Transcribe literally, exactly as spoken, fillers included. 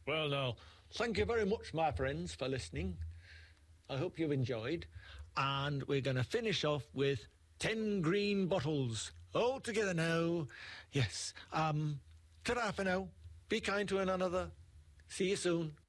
Well, now, thank you very much, my friends, for listening. I hope you've enjoyed. And we're going to finish off with ten green bottles. All together now. Yes. Um, ta-ra for now. Be kind to one another. See you soon.